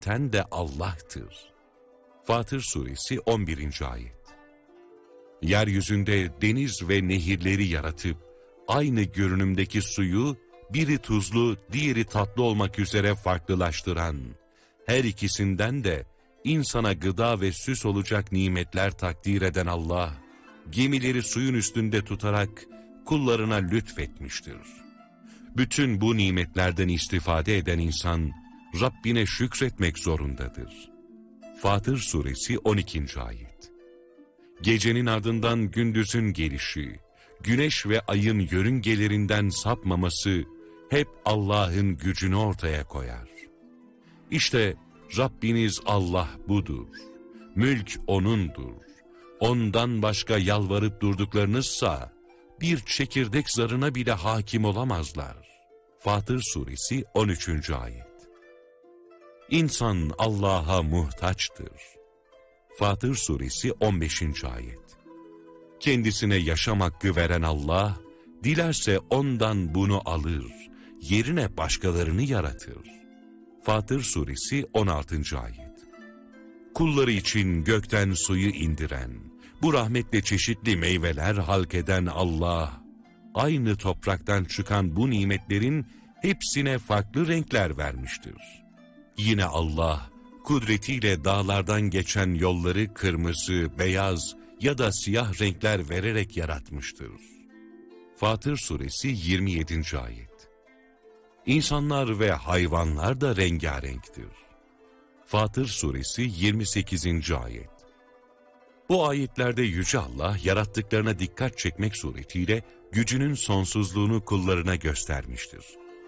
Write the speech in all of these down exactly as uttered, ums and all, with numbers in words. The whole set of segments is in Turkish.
yaratan de Allah'tır. Fatır Suresi on birinci ayet. Yeryüzünde deniz ve nehirleri yaratıp, aynı görünümdeki suyu, biri tuzlu, diğeri tatlı olmak üzere farklılaştıran, her ikisinden de insana gıda ve süs olacak nimetler takdir eden Allah, gemileri suyun üstünde tutarak kullarına lütfetmiştir. Bütün bu nimetlerden istifade eden insan, Rabbine şükretmek zorundadır. Fatır Suresi on ikinci ayet. Gecenin ardından gündüzün gelişi, güneş ve ayın yörüngelerinden sapmaması, hep Allah'ın gücünü ortaya koyar. İşte Rabbiniz Allah budur. Mülk O'nundur. Ondan başka yalvarıp durduklarınızsa, bir çekirdek zarına bile hakim olamazlar. Fatır Suresi on üçüncü ayet. İnsan Allah'a muhtaçtır. Fatır Suresi on beşinci ayet. Kendisine yaşam hakkı veren Allah, dilerse ondan bunu alır, yerine başkalarını yaratır. Fatır Suresi on altıncı ayet. Kulları için gökten suyu indiren, bu rahmetle çeşitli meyveler halk eden Allah, aynı topraktan çıkan bu nimetlerin hepsine farklı renkler vermiştir. Yine Allah, kudretiyle dağlardan geçen yolları kırmızı, beyaz ya da siyah renkler vererek yaratmıştır. Fatır Suresi yirmi yedinci ayet. İnsanlar ve hayvanlar da rengarenktir. Fatır Suresi yirmi sekizinci ayet. Bu ayetlerde Yüce Allah, yarattıklarına dikkat çekmek suretiyle gücünün sonsuzluğunu kullarına göstermiştir.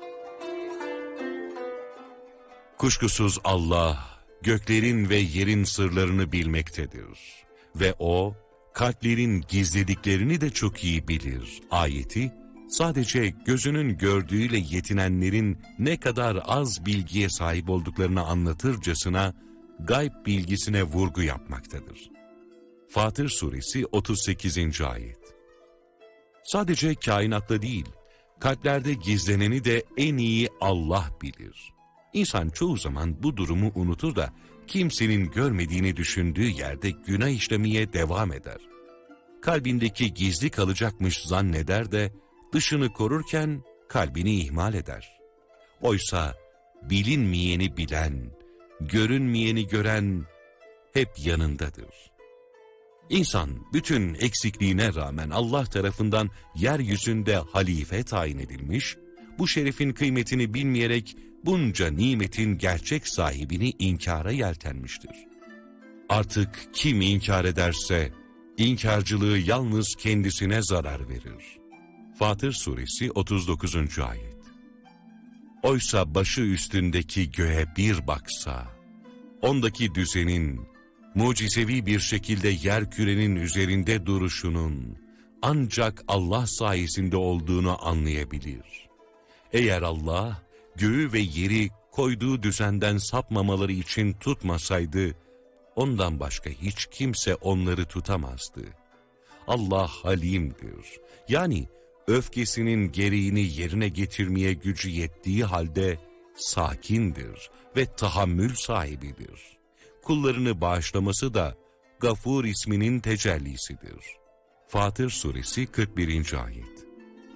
Kuşkusuz Allah, göklerin ve yerin sırlarını bilmektedir. Ve O, kalplerin gizlediklerini de çok iyi bilir. Ayeti, sadece gözünün gördüğüyle yetinenlerin ne kadar az bilgiye sahip olduklarını anlatırcasına, gayb bilgisine vurgu yapmaktadır. Fatır Suresi otuz sekizinci ayet. Sadece kainatta değil, kalplerde gizleneni de en iyi Allah bilir. İnsan çoğu zaman bu durumu unutur da, kimsenin görmediğini düşündüğü yerde günah işlemeye devam eder. Kalbindeki gizli kalacakmış zanneder de, dışını korurken kalbini ihmal eder. Oysa bilinmeyeni bilen, görünmeyeni gören hep yanındadır. İnsan bütün eksikliğine rağmen Allah tarafından yeryüzünde halife tayin edilmiş, bu şerefin kıymetini bilmeyerek bunca nimetin gerçek sahibini inkara yeltenmiştir. Artık kim inkar ederse, inkarcılığı yalnız kendisine zarar verir. Fatır Suresi otuz dokuzuncu ayet. Oysa başı üstündeki göğe bir baksa, ondaki düzenin, mucizevi bir şekilde yerkürenin üzerinde duruşunun, ancak Allah sayesinde olduğunu anlayabilir. Eğer Allah, göğü ve yeri koyduğu düzenden sapmamaları için tutmasaydı, ondan başka hiç kimse onları tutamazdı. Allah halimdir. Yani öfkesinin gereğini yerine getirmeye gücü yettiği halde sakindir ve tahammül sahibidir. Kullarını bağışlaması da Gafur isminin tecellisidir. Fatır Suresi kırk birinci ayet.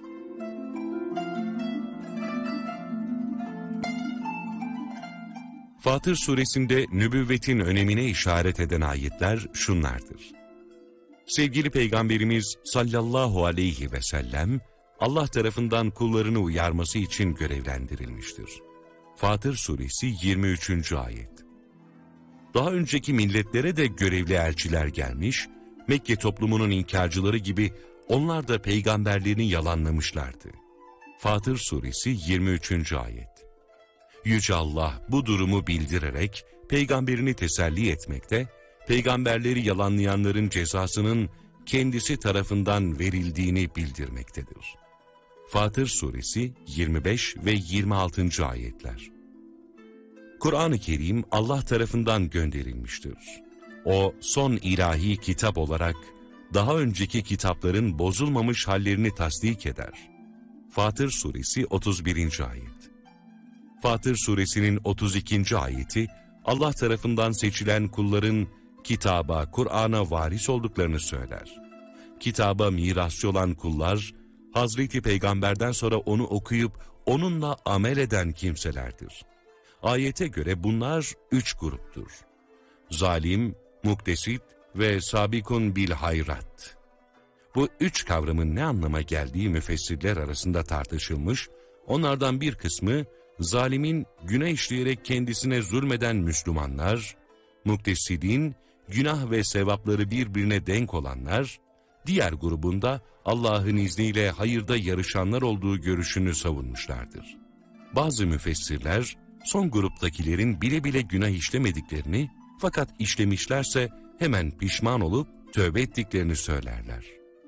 Fatır Suresinde nübüvvetin önemine işaret eden ayetler şunlardır. Sevgili Peygamberimiz sallallahu aleyhi ve sellem, Allah tarafından kullarını uyarması için görevlendirilmiştir. Fatır Suresi yirmi üçüncü ayet. Daha önceki milletlere de görevli elçiler gelmiş, Mekke toplumunun inkarcıları gibi onlar da peygamberliğini yalanlamışlardı. Fatır Suresi yirmi üçüncü ayet. Yüce Allah bu durumu bildirerek peygamberini teselli etmekte, peygamberleri yalanlayanların cezasının kendisi tarafından verildiğini bildirmektedir. Fatır Suresi yirmi beş ve yirmi altıncı ayetler. Kur'an-ı Kerim Allah tarafından gönderilmiştir. O son ilahi kitap olarak daha önceki kitapların bozulmamış hallerini tasdik eder. Fatır Suresi otuz birinci ayet. Fatır Suresinin otuz ikinci ayeti Allah tarafından seçilen kulların kitaba, Kur'an'a varis olduklarını söyler. Kitaba mirasçı olan kullar, Hazreti Peygamber'den sonra onu okuyup onunla amel eden kimselerdir. Ayete göre bunlar üç gruptur: zalim, muktesit ve sabikun bil hayrat. Bu üç kavramın ne anlama geldiği müfessirler arasında tartışılmış, onlardan bir kısmı, zalimin günah işleyerek kendisine zulmeden Müslümanlar, muktesidin günah ve sevapları birbirine denk olanlar, diğer grubunda Allah'ın izniyle hayırda yarışanlar olduğu görüşünü savunmuşlardır. Bazı müfessirler, son gruptakilerin bile bile günah işlemediklerini, fakat işlemişlerse hemen pişman olup tövbe ettiklerini söylerler.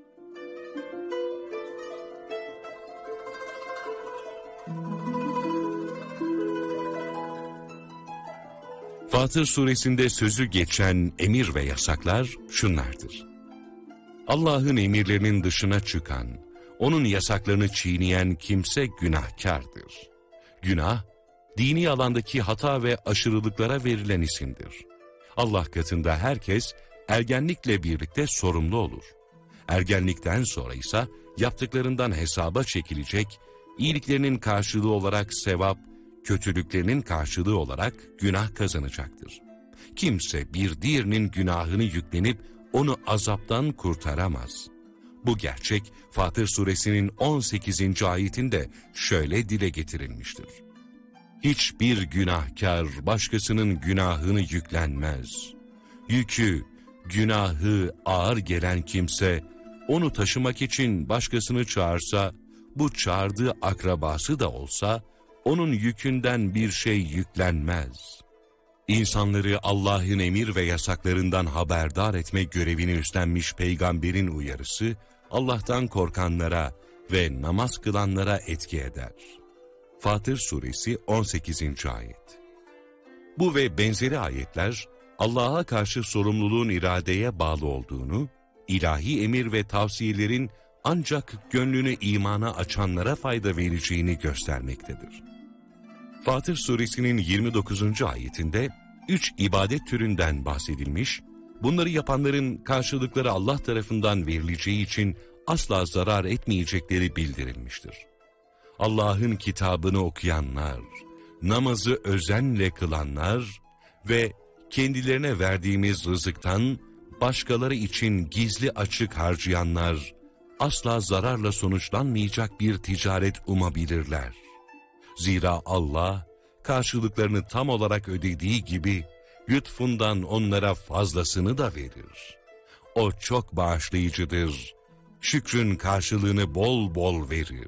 Fatır suresinde sözü geçen emir ve yasaklar şunlardır: Allah'ın emirlerinin dışına çıkan, onun yasaklarını çiğneyen kimse günahkardır. Günah, dini alandaki hata ve aşırılıklara verilen isimdir. Allah katında herkes ergenlikle birlikte sorumlu olur. Ergenlikten sonra ise yaptıklarından hesaba çekilecek, iyiliklerinin karşılığı olarak sevap, kötülüklerinin karşılığı olarak günah kazanacaktır. Kimse bir diğerinin günahını yüklenip onu azaptan kurtaramaz. Bu gerçek Fatır suresinin on sekizinci ayetinde şöyle dile getirilmiştir: Hiçbir günahkar başkasının günahını yüklenmez. Yükü, günahı ağır gelen kimse onu taşımak için başkasını çağırsa, bu çağırdığı akrabası da olsa onun yükünden bir şey yüklenmez. İnsanları Allah'ın emir ve yasaklarından haberdar etme görevini üstlenmiş peygamberin uyarısı, Allah'tan korkanlara ve namaz kılanlara etki eder. Fatır suresi on sekizinci ayet. Bu ve benzeri ayetler, Allah'a karşı sorumluluğun iradeye bağlı olduğunu, ilahi emir ve tavsiyelerin ancak gönlünü imana açanlara fayda vereceğini göstermektedir. Fatır suresinin yirmi dokuzuncu ayetinde üç ibadet türünden bahsedilmiş, bunları yapanların karşılıkları Allah tarafından verileceği için asla zarar etmeyecekleri bildirilmiştir. Allah'ın kitabını okuyanlar, namazı özenle kılanlar ve kendilerine verdiğimiz rızıktan başkaları için gizli açık harcayanlar, asla zararla sonuçlanmayacak bir ticaret umabilirler. Zira Allah, karşılıklarını tam olarak ödediği gibi, lütfundan onlara fazlasını da verir. O çok bağışlayıcıdır, şükrün karşılığını bol bol verir.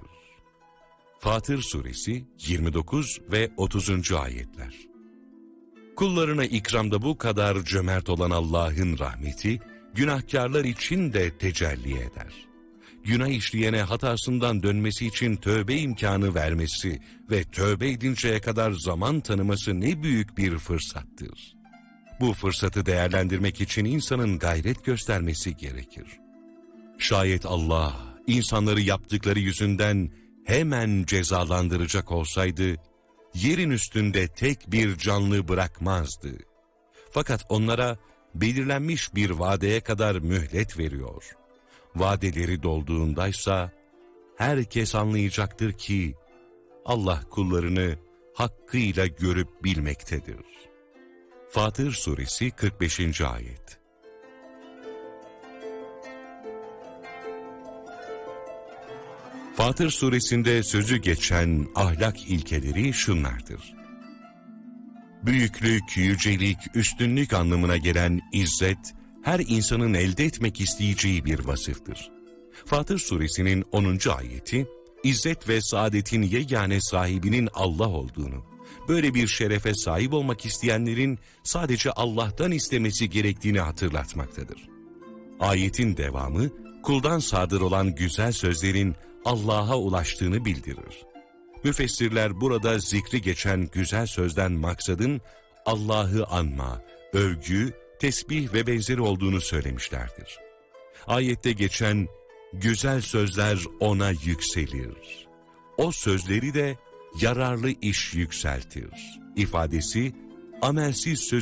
Fatır suresi yirmi dokuz ve otuzuncu ayetler. Kullarına ikramda bu kadar cömert olan Allah'ın rahmeti, günahkarlar için de tecelli eder. Günah işleyene hatasından dönmesi için tövbe imkanı vermesi ve tövbe edinceye kadar zaman tanıması ne büyük bir fırsattır. Bu fırsatı değerlendirmek için insanın gayret göstermesi gerekir. Şayet Allah, insanları yaptıkları yüzünden hemen cezalandıracak olsaydı, yerin üstünde tek bir canlı bırakmazdı. Fakat onlara belirlenmiş bir vadeye kadar mühlet veriyor. Vadeleri dolduğundaysa herkes anlayacaktır ki Allah kullarını hakkıyla görüp bilmektedir. Fatır suresi kırk beşinci ayet. Fatır suresinde sözü geçen ahlak ilkeleri şunlardır: Büyüklük, yücelik, üstünlük anlamına gelen izzet, her insanın elde etmek isteyeceği bir vasıftır. Fatır suresinin onuncu ayeti, İzzet ve saadetin yegane sahibinin Allah olduğunu, böyle bir şerefe sahip olmak isteyenlerin sadece Allah'tan istemesi gerektiğini hatırlatmaktadır. Ayetin devamı, kuldan sadır olan güzel sözlerin Allah'a ulaştığını bildirir. Müfessirler burada zikri geçen güzel sözden maksadın Allah'ı anma, övgü, tesbih ve benzeri olduğunu söylemişlerdir. Ayette geçen güzel sözler ona yükselir. O sözleri de yararlı iş yükseltir ifadesi amelsiz sözü